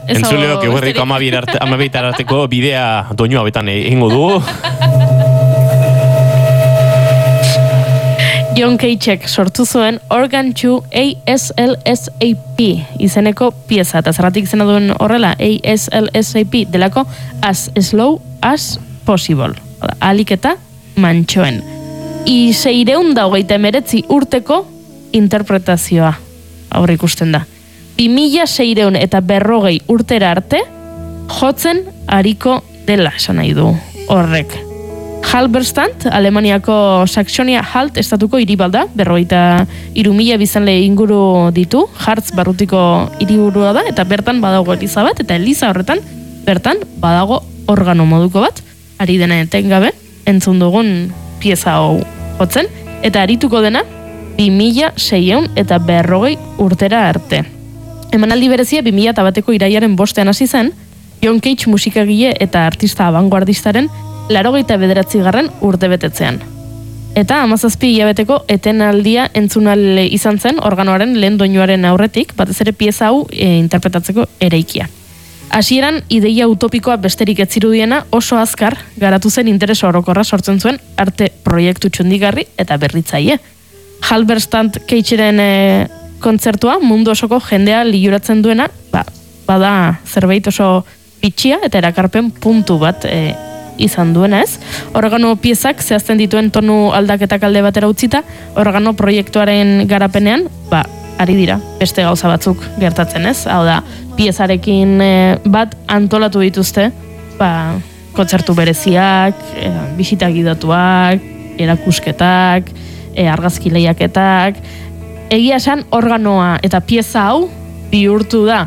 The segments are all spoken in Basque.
Entzuleok, eguerdiko amabietar arteko bidea doinu hauetan egingo du. John Cageek sortu zuen Organ 2 ASLSAP izeneko pieza, eta zerratik izena duen horrela ASLSAP delako as slow as possible, ahalik eta mantxoen. 629 urteko interpretazioa aurre ikusten da. 2640 urtera arte jotzen ariko dela esan nahi du horrek. Halberstadt, Alemaniako Saxonia Halt estatuko hiribalda, 43.000 biztanle inguru ditu, Hartz barrutiko hiriburua da, eta bertan badago eliza bat, eta eliza horretan bertan badago organo moduko bat, ari dena etengabe, entzun dugun pieza hau jotzen, eta arituko dena 2640 urtera arte. Emanaldi berezia 2001ko iraiaren 5 hasi zen, John Cage musikagile eta artista abanguardistaren 89. urte betetzean. Eta 17 hilabeteko etenaldia entzunal izan zen organoaren lehen doinuaren aurretik, batez ere pieza hau interpretatzeko eraikia. Hasieran ideia utopikoa besterik ez zirudiena oso azkar garatu zen interes orokorra sortzen zuen arte proiektu txundigarri eta berritzaile. Halberstadt Cageren kontzertua mundu osoko jendea liuratzen duena, bada zerbait oso bitxia eta erakarpen puntu bat izan duena ez. Organo piezak zehazten dituen tonu aldaketak alde batera utzita, organo proiektuaren garapenean, ari dira, beste gauza batzuk gertatzen ez. Hau da, piezarekin bat antolatu dituzte, kontzertu bereziak, bisita gidatuak, erakusketak, argazki lehiaketak. Egia esan organoa eta pieza hau bihurtu da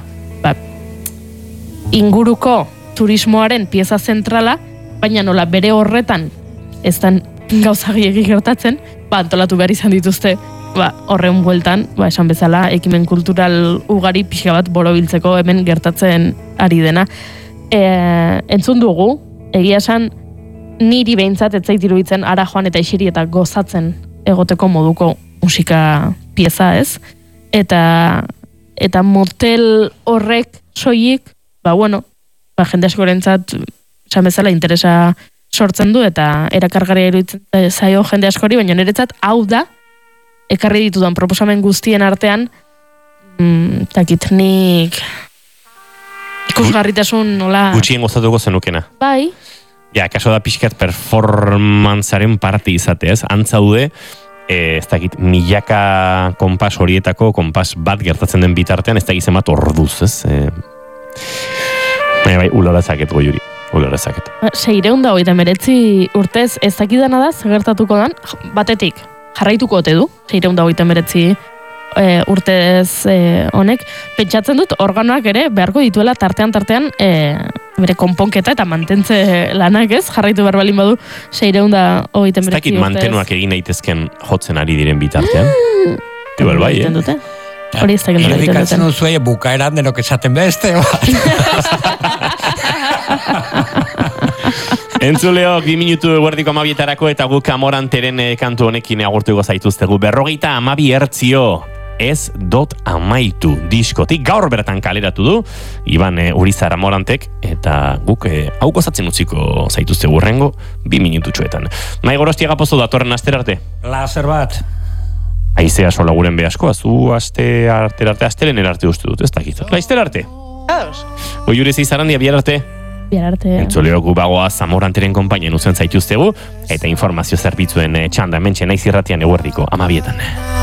inguruko turismoaren pieza zentrala, baina nola bere horretan ez dan gauza gehiagi gertatzen, antolatu behar izan dituzte horren bueltan, esan bezala, ekimen kultural ugari pixka bat borobiltzeko hemen gertatzen ari dena. Entzun dugu, egia esan niri behintzat ez zait iruditzen ara joan eta isiri eta gozatzen egoteko moduko musika pieza ez, eta motel horrek soilik, jende askorentzat esan bezala interesa sortzen du eta erakargarria iruditzen zaio jende askori, baina niretzat hau da ekarri ditudan proposamen guztien artean takit nik ikusgarritasun nola gutxien gozatuko zenukena. Bai. Ja, kaso da pixkat performantzaren parte izateaz, antzaude ez dakit milaka konpas horietako konpas bat gertatzen den bitartean ez dakit zenbat orduz, ez? Bai, ulorazaket goiuri. 629 urtez ez dakidana da, gertatuko dan, batetik jarraituko ote du, 629 urtez honek, pentsatzen dut organoak ere beharko dituela tartean bere konponketa eta mantentze lanak ez, jarraitu behar balin badu 629 urtez. Ez dakit mantenuak egin daitezken jotzen ari diren bitartean. Igual bai, Hori ez dakit nola egiten duten. Bukaeran denok esaten beste, Entzuleok, 2 minutu eguerdiko 12 eta guk Amoranteren kantu honekin agurtuko zaituztegu. 52 hertzio ez dot amaitu diskotik. Gaur bertan kaleratu du, Iban Urizar Amorantek, eta guk hau gozatzen utziko zaituztegu rengo 2 minututxoetan. Nahi Gorostiaga pozo datorren astera arte. Lazer bat. Aizea sola guren behaskoa, zu asteren erarte uste dut, ez dakit. Laizter arte. Oiure zeizarandia, bihar arte. Entzuleo gu bagoa Zamoranteren konpainien uzen zaituztegu, eta informazio zerbitzuen txanda mentxe naiz irratian eguerdiko 12.